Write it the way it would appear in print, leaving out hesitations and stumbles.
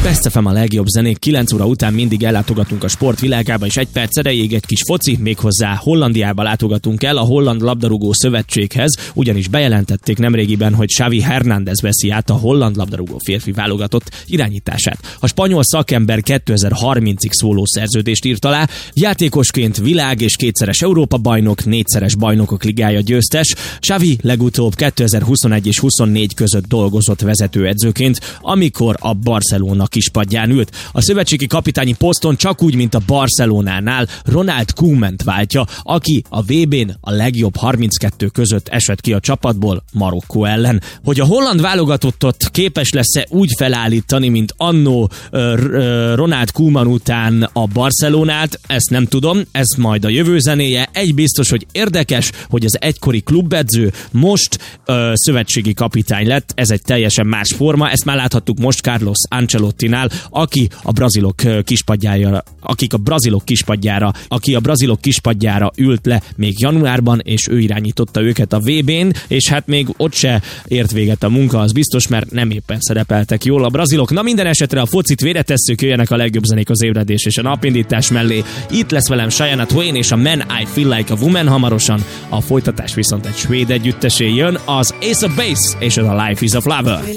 Best FM a legjobb zenék, 9 óra után mindig ellátogatunk a sportvilágába, és egy perc erejéig egy kis foci, méghozzá Hollandiába látogatunk el, a Holland Labdarúgó Szövetséghez, ugyanis bejelentették nemrégiben, hogy Xavi Hernández veszi át a holland labdarúgó férfi válogatott irányítását. A spanyol szakember 2030-ig szóló szerződést írt alá, játékosként világ és kétszeres Európa-bajnok, 4-szeres bajnokok ligája győztes. Xavi legutóbb 2021 és 24 között dolgozott vezetőedzőként, amikor a Barcelona kispadján ült. A szövetségi kapitányi poszton csak úgy, mint a Barcelonánál Ronald Koement váltja, aki a VB-n a legjobb 32 között esett ki a csapatból Marokkó ellen. Hogy a holland válogatottat képes lesz-e úgy felállítani, mint annó Ronald Koeman után a Barcelonát, ezt nem tudom, ez majd a jövő zenéje. Egy biztos, hogy érdekes, hogy az egykori klubedző most szövetségi kapitány lett, ez egy teljesen más forma, ezt már láthattuk most Carlos Ancelottinál, aki a brazilok kispadjára ült le még januárban, és ő irányította őket a VB-n, és hát még ott se ért véget a munka, az biztos, mert nem éppen szerepeltek jól a brazilok. Na, minden esetre a focit véretesszük, jöjjenek a legjobb zenék az ébredés és a napindítás mellé. Itt lesz velem Shania Twain és a Man I Feel Like a Woman hamarosan, a folytatás viszont egy svéd együttesé jön, az Ace of Base és az a Life is a Flower.